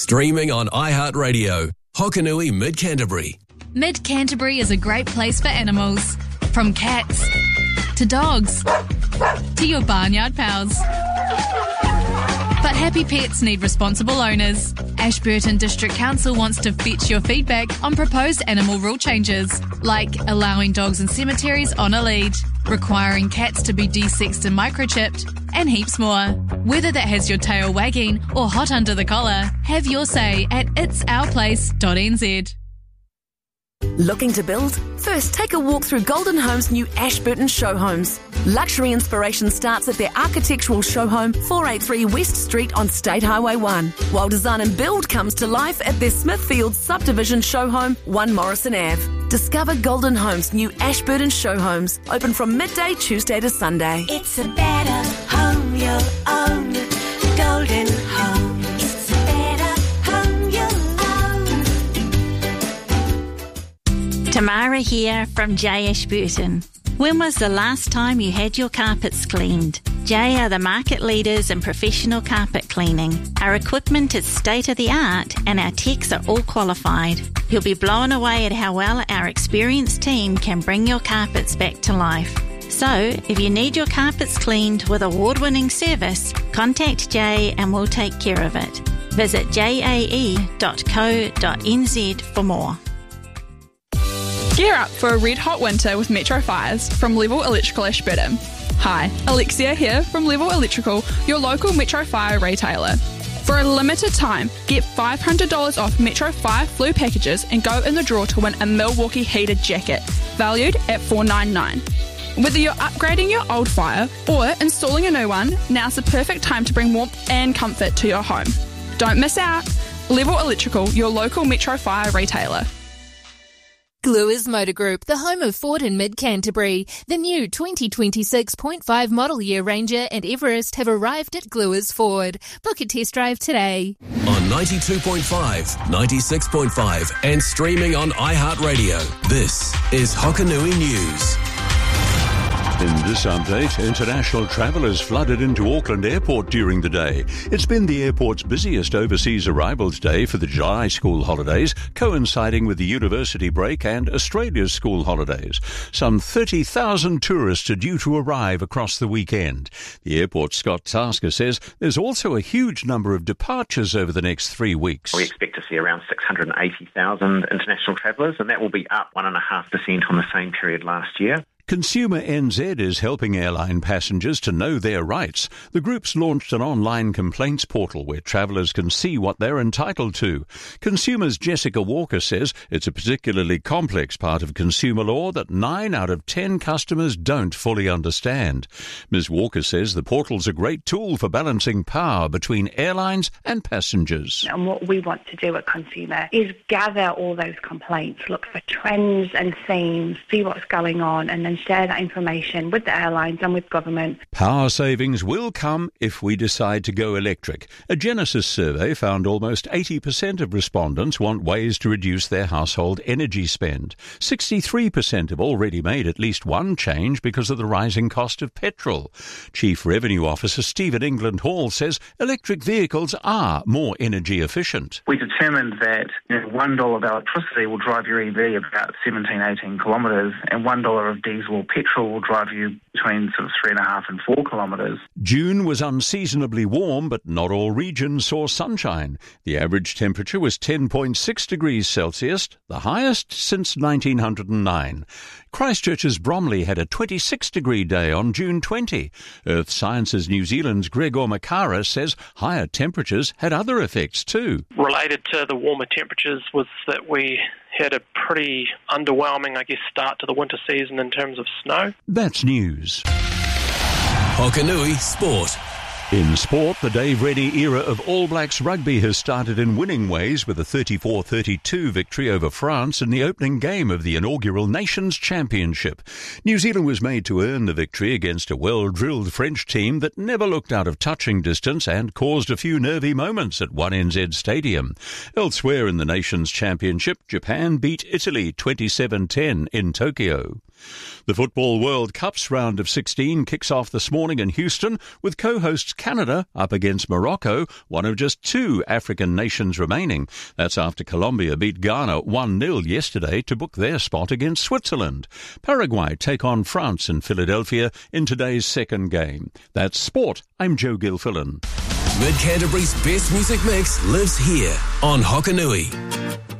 Streaming on iHeartRadio. Hokanui Mid-Canterbury. Mid-Canterbury is a great place for animals. From cats to dogs to your barnyard pals. But happy pets need responsible owners. Ashburton District Council wants to fetch your feedback on proposed animal rule changes, like allowing dogs in cemeteries on a lead, requiring cats to be desexed and microchipped, and heaps more. Whether that has your tail wagging or hot under the collar, have your say at itsourplace.nz. Looking to build? First, take a walk through Golden Homes' new Ashburton show homes. Luxury inspiration starts at their architectural show home, 483 West Street on State Highway 1, while design and build comes to life at their Smithfield subdivision show home, 1 Morrison Ave. Discover Golden Homes' new Ashburton show homes, open from midday Tuesday to Sunday. It's a better home you'll own. Golden Homes. It's a better home you'll own. Tamara here from J Ashburton. When was the last time you had your carpets cleaned? J are the market leaders in professional carpet cleaning. Our equipment is state-of-the-art and our techs are all qualified. You'll be blown away at how well our experienced team can bring your carpets back to life. So, if you need your carpets cleaned with award-winning service, contact J and we'll take care of it. Visit jae.co.nz for more. Gear up for a red-hot winter with Metro Fires from Level Electrical Ashburton. Hi, Alexia here from Level Electrical, your local Metro Fire retailer. For a limited time, get $500 off Metro Fire Flu packages and go in the draw to win a Milwaukee heated jacket, valued at $499. Whether you're upgrading your old fire or installing a new one, now's the perfect time to bring warmth and comfort to your home. Don't miss out. Level Electrical, your local Metro Fire retailer. Gluers Motor Group, the home of Ford in Mid-Canterbury. The new 2026.5 model year Ranger and Everest have arrived at Gluers Ford. Book a test drive today. On 92.5, 96.5 and streaming on iHeartRadio. This is Hokanui News. In this update, international travellers flooded into Auckland Airport during the day. It's been the airport's busiest overseas arrivals day for the July school holidays, coinciding with the university break and Australia's school holidays. Some 30,000 tourists are due to arrive across the weekend. The airport's Scott Tasker says there's also a huge number of departures over the next 3 weeks. We expect to see around 680,000 international travellers, and that will be up 1.5% on the same period last year. Consumer NZ is helping airline passengers to know their rights. The group's launched an online complaints portal where travellers can see what they're entitled to. Consumers Jessica Walker says it's a particularly complex part of consumer law that 9 out of 10 customers don't fully understand. Ms. Walker says the portal's a great tool for balancing power between airlines and passengers. And what we want to do at Consumer is gather all those complaints, look for trends and themes, see what's going on, and then share that information with the airlines and with government. Power savings will come if we decide to go electric. A Genesis survey found almost 80% of respondents want ways to reduce their household energy spend. 63% have already made at least one change because of the rising cost of petrol. Chief Revenue Officer Stephen England Hall says electric vehicles are more energy efficient. We determined that $1 of electricity will drive your EV about 18 kilometres, and $1 of diesel or petrol will drive you between sort of 3.5 and 4 kilometres. June was unseasonably warm, but not all regions saw sunshine. The average temperature was 10.6 degrees Celsius, the highest since 1909. Christchurch's Bromley had a 26-degree day on June 20. Earth Sciences New Zealand's Gregor Makara says higher temperatures had other effects too. Related to the warmer temperatures was that we had a pretty underwhelming, start to the winter season in terms of snow. That's news. Hokanui Sport. In sport, the Dave Rennie era of All Blacks rugby has started in winning ways with a 34-32 victory over France in the opening game of the inaugural Nations Championship. New Zealand was made to earn the victory against a well-drilled French team that never looked out of touching distance and caused a few nervy moments at 1NZ Stadium. Elsewhere in the Nations Championship, Japan beat Italy 27-10 in Tokyo. The Football World Cup's round of 16 kicks off this morning in Houston with co-hosts Canada up against Morocco, one of just 2 African nations remaining. That's after Colombia beat Ghana 1-0 yesterday to book their spot against Switzerland. Paraguay take on France in Philadelphia in today's second game. That's sport. I'm Joe Gilfillan. Mid Canterbury's best music mix lives here on Hokanui.